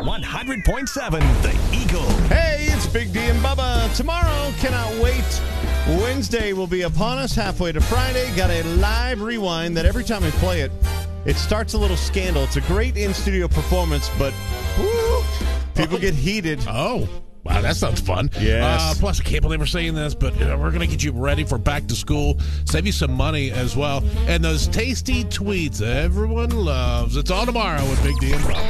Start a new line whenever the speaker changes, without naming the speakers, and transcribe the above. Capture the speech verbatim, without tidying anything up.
one hundred point seven The Eagle.
Hey, it's Big D and Bubba. Tomorrow, cannot wait. Wednesday will be upon us, halfway to Friday. Got a live rewind that every time we play it, it starts a little scandal. It's a great in-studio performance, but woo, people get heated.
Oh, wow, that sounds fun.
Yes.
Uh, plus, I can't believe we're saying this, but uh, we're going to get you ready for back to school, save you some money as well, and those tasty tweets everyone loves. It's all tomorrow with Big D and Bubba.